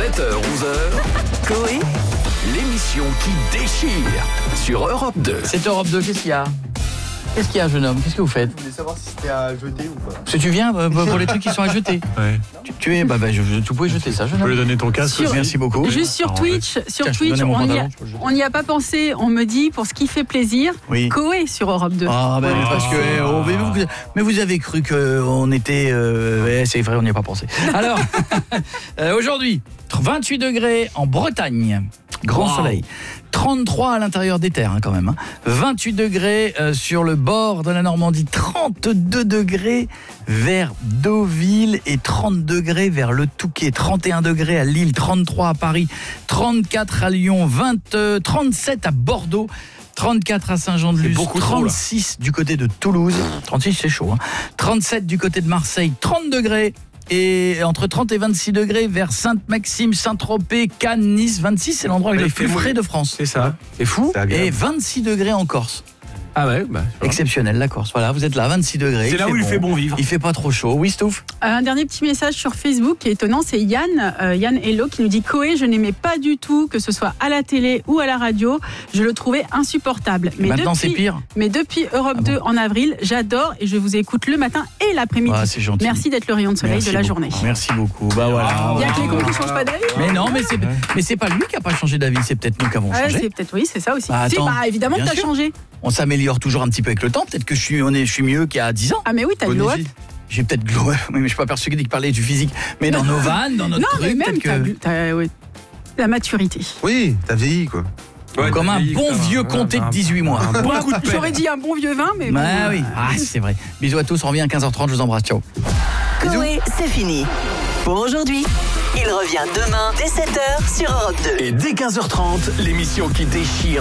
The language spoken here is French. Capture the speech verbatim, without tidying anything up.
sept heures, onze heures, Coé, l'émission qui déchire sur Europe deux. C'est Europe deux, qu'est-ce qu'il y a ? Qu'est-ce qu'il y a, jeune homme ? Qu'est-ce que vous faites ? Je voulais savoir si c'était à jeter ou pas. Parce que tu viens euh, pour les trucs qui sont à jeter. Ouais. Tu, tu es, bah, bah je, je- tu pouvais jeter ça, jeune Tu peux homme. lui donner ton casque Sur- aussi. Merci beaucoup. Juste sur Arrangé. Twitch, sur Tiens, je peux Twitch, donner mon on n'y pantalon, a, je peux le jeter. on n'y a pas pensé. On me dit pour ce qui fait plaisir, Oui. Coé sur Europe deux. Ah ben Ah. parce que eh, oh, mais, vous, mais vous avez cru qu'on était euh, ouais, c'est vrai, on n'y a pas pensé. Alors euh, aujourd'hui vingt-huit degrés en Bretagne, grand Wow. soleil. trente-trois à l'intérieur des terres hein, quand même hein. vingt-huit degrés euh, sur le bord de la Normandie, trente-deux degrés vers Deauville et trente degrés vers le Touquet, trente et un degrés à Lille, trente-trois à Paris, trente-quatre à Lyon, vingt, euh, trente-sept à Bordeaux, trente-quatre à Saint-Jean-de-Luz, beaucoup trop, là. trente-six du côté de Toulouse, trente-six c'est chaud, hein. trente-sept du côté de Marseille, trente degrés. Et entre trente et vingt-six degrés vers Sainte-Maxime, Saint-Tropez, Cannes, Nice, vingt-six, c'est l'endroit Mais le il plus fait frais moins. de France. C'est ça. C'est fou. C'est agréable. Et vingt-six degrés en Corse. Ah ouais, bah. tu vois. Exceptionnel la Corse. Voilà, vous êtes là, vingt-six degrés. C'est là où il fait bon vivre. Il fait pas trop chaud. Oui, Stouff. Un dernier petit message sur Facebook qui est étonnant, c'est Yann, euh, Yann Hello qui nous dit Coé, je n'aimais pas du tout que ce soit à la télé ou à la radio, je le trouvais insupportable. Mais Maintenant, depuis, c'est pire. Mais depuis Europe Ah bon deux en avril, j'adore et je vous écoute le matin et l'après-midi. Ah, c'est gentil. Merci d'être le rayon de soleil Merci de la beaucoup. journée. Merci beaucoup. Bah voilà. Il y a que les cons qui changent pas d'avis. Mais non, mais c'est mais c'est pas lui qui a pas changé d'avis, c'est peut-être nous qui avons Ouais, changé. c'est peut-être oui, c'est ça aussi. Bah, si, attends, bah, évidemment que bien t'as sûr. changé. On s'améliore toujours un petit peu avec le temps. Peut-être que je suis on est je suis mieux qu'il y a dix ans. Ah mais oui, t'as le Bonne glow up. vie. J'ai peut-être glow up, mais je suis pas persuadé qu'il parlait du physique. Mais dans nos vannes, dans notre Non, mais truc, même peut-être t'as, que t'as- ouais, la maturité. Oui, t'as vieilli quoi. Ouais, comme t'as un vieilli, bon putain, vieux ouais, comté de un- dix-huit mois. un bon coup de pelle. J'aurais dit un bon vieux vin, mais bon, Bah oui, ah, c'est vrai. Bisous à tous, on revient à quinze heures trente, je vous embrasse, ciao. Coé, c'est fini. Pour aujourd'hui, il revient demain dès sept heures sur Europe deux. Et dès quinze heures trente, l'émission qui déchire